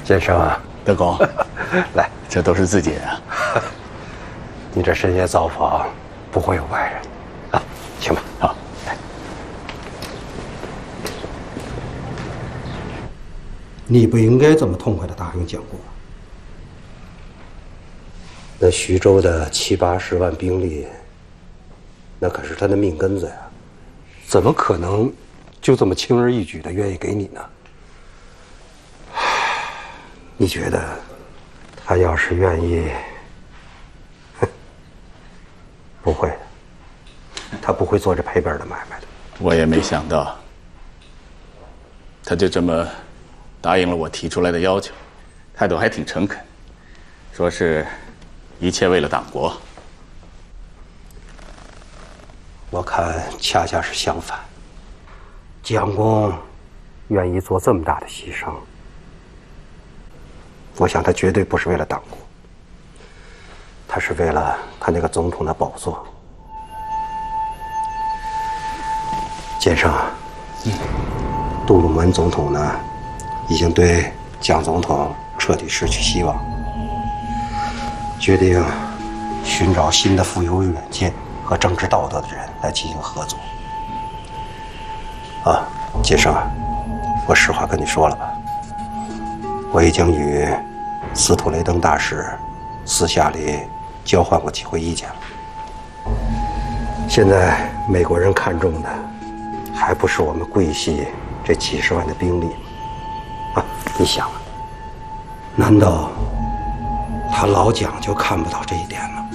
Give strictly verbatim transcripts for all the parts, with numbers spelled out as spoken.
建生啊， 德公， 来， 这都是自己人啊。 你这深夜造访，不会有外人啊，请吧。 好， 来。你不应该这么痛快的答应建国。那徐州的七八十万兵力，那可是他的命根子呀，怎么可能就这么轻而易举的愿意给你呢？你觉得他要是愿意，哼，不会的，他不会做这赔本的买卖的。 我也没想到，他就这么答应了我提出来的要求，态度还挺诚恳，说是一切为了党国。 我看恰恰是相反，蒋公愿意做这么大的牺牲，我想他绝对不是为了党国，他是为了他那个总统的宝座。建生，嗯，杜鲁门总统呢，已经对蒋总统彻底失去希望，决定寻找新的富有远见和政治道德的人来进行合作。啊，建生啊，我实话跟你说了吧，我已经与司徒雷登大使私下里交换过几回意见了。现在美国人看重的还不是我们桂系这几十万的兵力啊！你想啊，难道他老蒋就看不到这一点吗？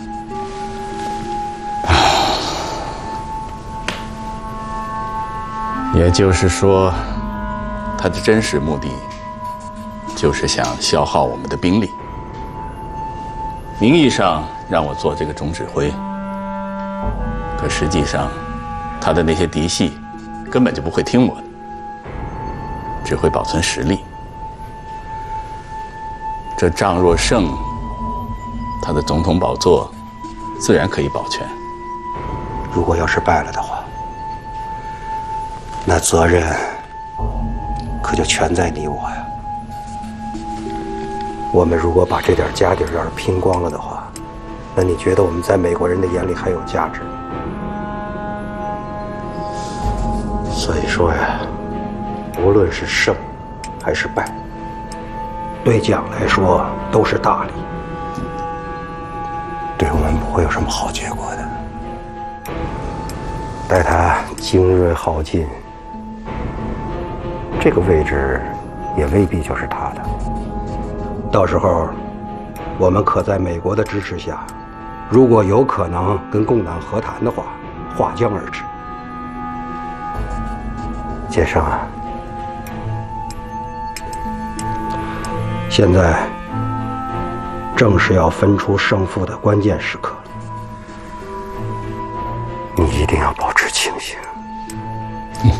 也就是说，他的真实目的就是想消耗我们的兵力，名义上让我做这个总指挥，可实际上，他的那些嫡系根本就不会听我的，只会保存实力。这仗若胜，他的总统宝座自然可以保全。 如果要是败了的话，那责任可就全在你我呀。我们如果把这点家底要是拼光了的话，那你觉得我们在美国人的眼里还有价值吗？所以说呀，无论是胜还是败，对蒋来说都是大利，对我们不会有什么好结果的。待他精锐耗尽，这个位置也未必就是他的。到时候，我们可在美国的支持下，如果有可能跟共党和谈的话，划江而治。建生啊，现在正是要分出胜负的关键时刻，你一定要保持清醒。 嗯，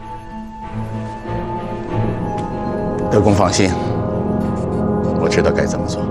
德公放心，我知道该怎么做。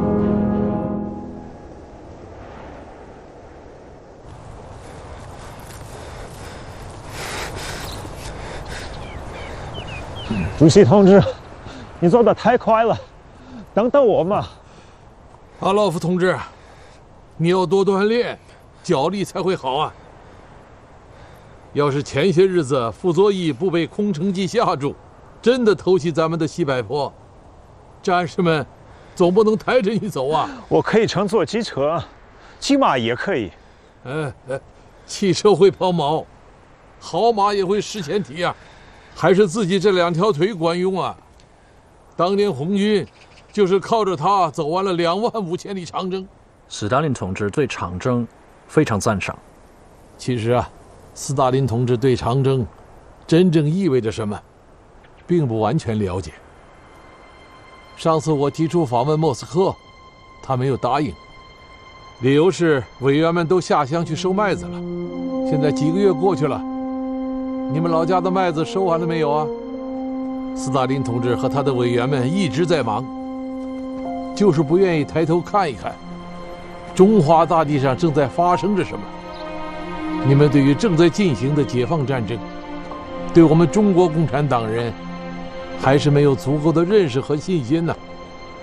主席同志，你做的太快了，等等我嘛。 阿洛夫同志，你要多锻炼，脚力才会好啊。要是前些日子傅作义不被空城计吓住，真的偷袭咱们的西柏坡，战士们总不能抬着你走啊。 我可以乘坐机车，骑马也可以。 嗯，汽车会抛锚，好马也会失前蹄啊。还是自己这两条腿管用啊！当年红军就是靠着它走完了两万五千里长征。 斯大林同志对长征非常赞赏。 其实啊，斯大林同志对长征真正意味着什么，并不完全了解。上次我提出访问莫斯科，他没有答应，理由是委员们都下乡去收麦子了。现在几个月过去了，你们老家的麦子收完了没有啊？斯大林同志和他的委员们一直在忙，就是不愿意抬头看一看中华大地上正在发生着什么。你们对于正在进行的解放战争，对我们中国共产党人还是没有足够的认识和信心呢。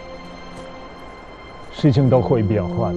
事情都会变化的。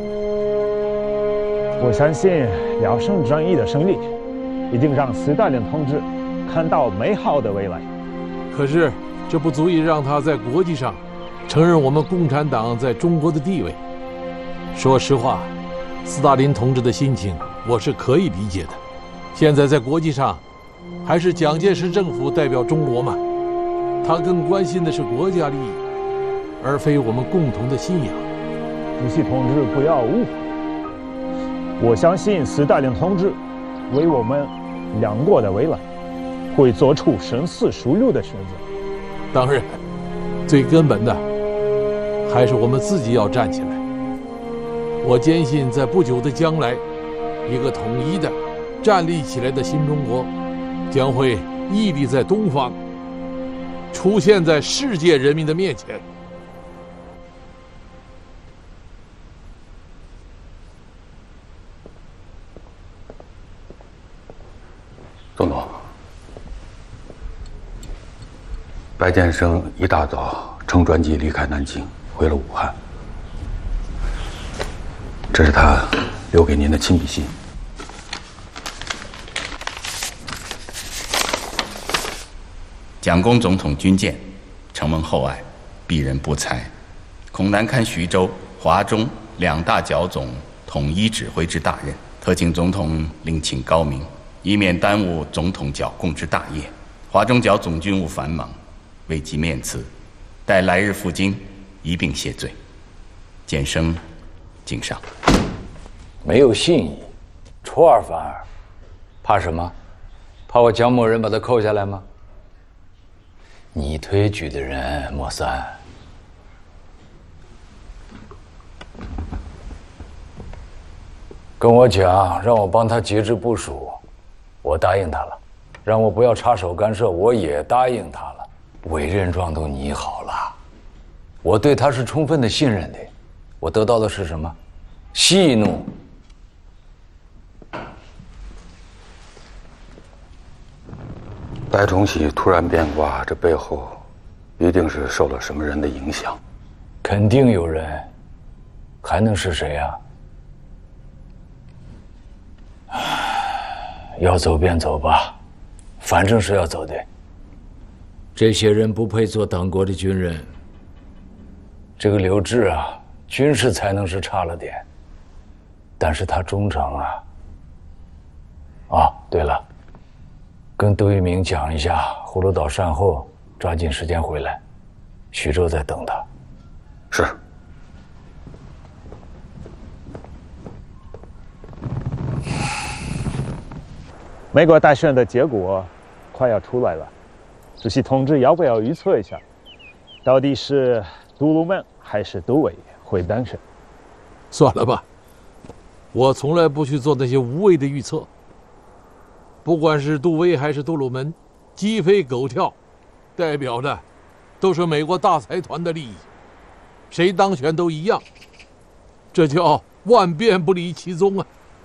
我相信辽沈战役的胜利，一定让斯大林同志看到美好的未来。 可是，这不足以让他在国际上承认我们共产党在中国的地位。说实话，斯大林同志的心情我是可以理解的。现在在国际上，还是蒋介石政府代表中国嘛，他更关心的是国家利益，而非我们共同的信仰。 主席同志不要误会，我相信斯大林同志为我们两国的未来会做出深思熟虑的选择。 当然，最根本的还是我们自己要站起来。我坚信，在不久的将来，一个统一的、站立起来的新中国将会屹立在东方，出现在世界人民的面前。 总统，白建生一大早乘专机离开南京，回了武汉。这是他留给您的亲笔信。 蒋公总统军舰，承蒙厚爱，鄙人不才，恐难堪徐州、华中两大剿总统一指挥之大任，特请总统另请高明，以免耽误总统剿共之大业。华中剿总军务繁忙，未及面辞，待来日赴京，一并谢罪。简生敬上。 没有信义，出尔反尔，怕什么？怕我蒋某人把他扣下来吗？你推举的人，莫三，跟我讲，让我帮他节制部署，我答应他了；让我不要插手干涉，我也答应他了。委任状都拟好了，我对他是充分的信任的。我得到的是什么？息怒。 白崇禧突然变卦，这背后一定是受了什么人的影响。 肯定有人，还能是谁呀？要走便走吧，反正是要走的。这些人不配做党国的军人。这个刘志啊，军事才能是差了点，但是他忠诚啊。哦，对了。跟杜聿明讲一下，葫芦岛善后，抓紧时间回来。徐州在等他。 是。 美国大选的结果快要出来了，主席同志要不要预测一下，到底是杜鲁门还是杜伟会当选？ 算了吧，我从来不去做那些无谓的预测。不管是杜威还是杜鲁门，鸡飞狗跳，代表的都是美国大财团的利益，谁当选都一样，这叫万变不离其宗啊！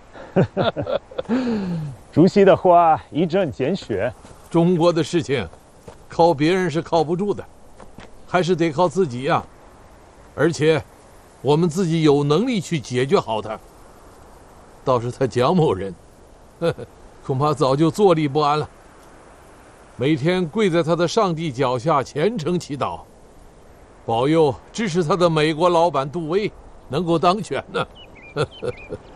主席的话一针见血， 中国的事情靠别人是靠不住的，还是得靠自己呀。而且我们自己有能力去解决好它。倒是他蒋某人，呵呵，恐怕早就坐立不安了，每天跪在他的上帝脚下虔诚祈祷，保佑支持他的美国老板杜威能够当选呢。